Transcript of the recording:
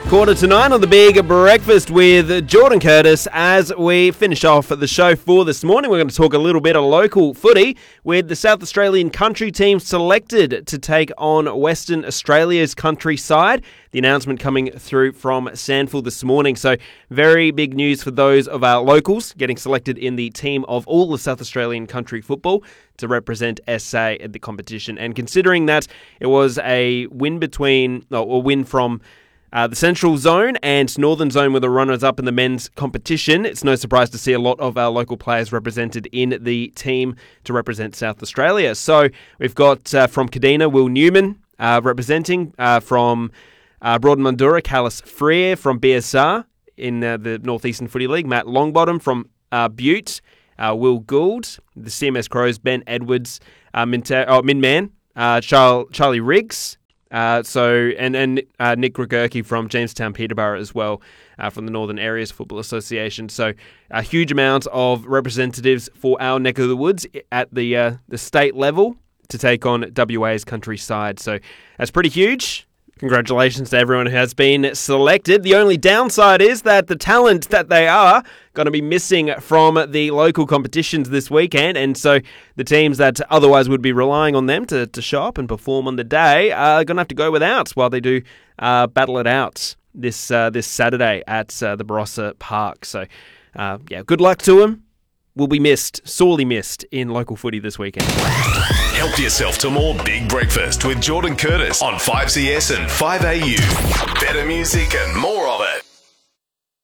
8:45 on the Big Breakfast with Jordan Curtis. As we finish off the show for this morning, we're going to talk a little bit of local footy with the South Australian country team selected to take on Western Australia's country side. The announcement coming through from Sandford this morning. So very big news for those of our locals getting selected in the team of all of South Australian country football to represent SA at the competition. And considering that it was a win from the Central Zone and Northern Zone were the runners-up in the men's competition, it's no surprise to see a lot of our local players represented in the team to represent South Australia. So we've got from Kadina, Will Newman representing, from Broadmundura, Callis Freer, from BSR in the Northeastern Footy League, Matt Longbottom from Butte, Will Gould, the CMS Crows, Ben Edwards, Min-Man, Charlie Riggs, and Nick Gregurki from Jamestown Peterborough as well, from the Northern Areas Football Association. So a huge amount of representatives for our neck of the woods at the state level to take on WA's country side. So that's pretty huge. Congratulations to everyone who has been selected. The only downside is that the talent that they are going to be missing from the local competitions this weekend, and so the teams that otherwise would be relying on them to show up and perform on the day are going to have to go without while they do battle it out this Saturday at the Barossa Park. So, good luck to them. Will be missed, sorely missed, in local footy this weekend. Help yourself to more Big Breakfast with Jordan Curtis on 5CS and 5AU. Better music and more of it.